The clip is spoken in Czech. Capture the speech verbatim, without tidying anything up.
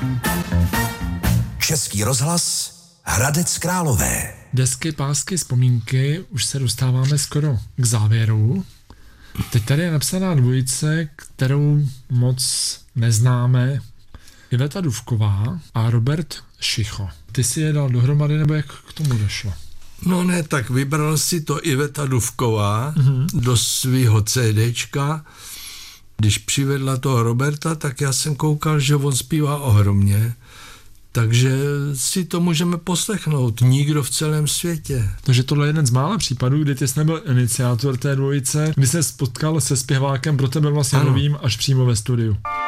Český rozhlas Hradec Králové. Desky, pásky, vzpomínky, už se dostáváme skoro k závěru. Teď tady je napsaná dvojice, kterou moc neznáme. Iveta Dufková a Robert Šicho. Ty si je dal dohromady, nebo jak k tomu došlo? No ne, tak vybral si to Iveta Dufková mm-hmm. do svého CDčka. Když přivedla toho Roberta, tak já jsem koukal, že on zpívá ohromně. Takže si to můžeme poslechnout. Nikdo v celém světě. Takže tohle je jeden z mála případů, kdy ty jsi nebyl iniciátor té dvojice, kdy se spotkal se zpěvákem pro tebe vlastně novým až přímo ve studiu.